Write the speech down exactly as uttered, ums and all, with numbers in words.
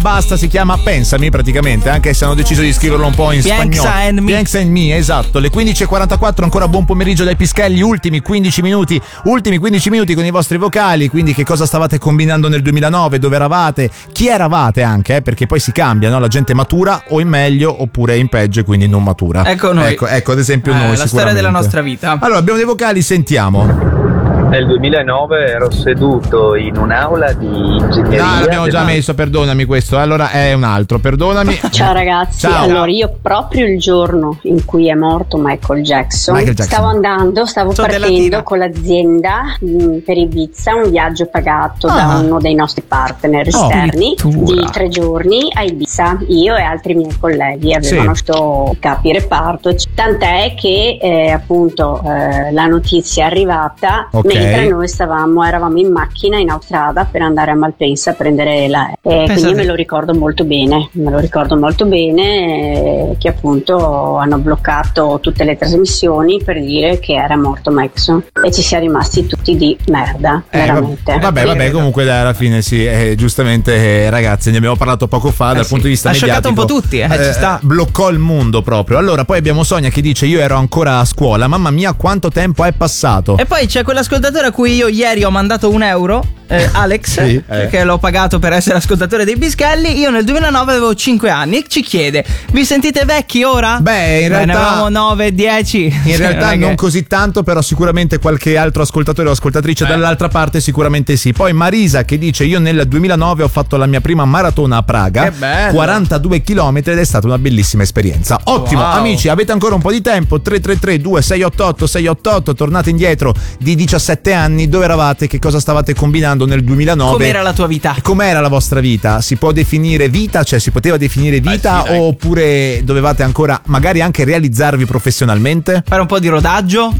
Basta, si chiama Pensami praticamente, anche se hanno deciso di scriverlo un po' in Piensa spagnolo. and me. Piensa and me, esatto. Le quindici e quarantaquattro, ancora buon pomeriggio dai Pischelli, ultimi quindici minuti, ultimi quindici minuti con i vostri vocali, quindi che cosa stavate combinando nel duemilanove, dove eravate, chi eravate anche, eh, perché poi si cambia, no? La gente matura o in meglio oppure in peggio e quindi non matura. Ecco noi. Ecco, ecco ad esempio Eh, noi la storia della nostra vita. Allora, abbiamo dei vocali, sentiamo. Nel duemilanove ero seduto in un'aula di ingegneria. No, l'abbiamo già messo, perdonami questo. Allora è un altro, perdonami. Ciao ragazzi, Ciao. allora io proprio il giorno in cui è morto Michael Jackson, Michael Jackson. stavo andando, stavo Sono della partendo Tina. con l'azienda mh, per Ibiza, un viaggio pagato Ah. da uno dei nostri partner Oh, esterni addirittura. di tre giorni a Ibiza. Io e altri miei colleghi avevano Sì. sto capi reparto, tant'è che eh, appunto eh, la notizia è arrivata Ok. mentre noi stavamo eravamo in macchina in autostrada per andare a Malpensa a prendere la e Pensate. quindi me lo ricordo molto bene, me lo ricordo molto bene eh, che appunto hanno bloccato tutte le trasmissioni per dire che era morto Maxon e ci siamo rimasti tutti di merda, Eh, veramente. Vabbè, vabbè, comunque dai, alla fine sì, eh, giustamente eh, ragazzi, ne abbiamo parlato poco fa dal sì. punto di vista Ha mediatico. scioccato un po' tutti, eh, ci sta. Bloccò il mondo proprio. Allora, poi abbiamo Sonia che dice: io ero ancora a scuola, mamma mia quanto tempo è passato. E poi c'è quell'ascoltatore a cui io ieri ho mandato un euro, eh, Alex, Sì, eh. perché l'ho pagato per essere ascoltatore dei Pischelli. Io nel duemilanove avevo cinque anni e ci chiede: vi sentite vecchi ora? Beh, in Beh, realtà ne avevamo nove, dieci. In realtà è non che- così tanto, però sicuramente qualche altro ascoltatore o ascoltatrice dall'altra parte sicuramente sì. Poi Marisa che dice: io nel duemilanove ho fatto la mia prima maratona a Praga, Che bello. quarantadue chilometri ed è stata una bellissima esperienza. Ottimo, Wow. amici, avete ancora un po' di tempo, tre tre tre due sei otto otto sei otto otto, tornate indietro di diciassette anni, dove eravate, che cosa stavate combinando nel duemilanove? Com'era la tua vita? Com'era la vostra vita? Si può definire vita? Cioè si poteva definire vita sì, dai. oppure dovevate ancora magari anche realizzarvi professionalmente? Fare un po' di rodaggio?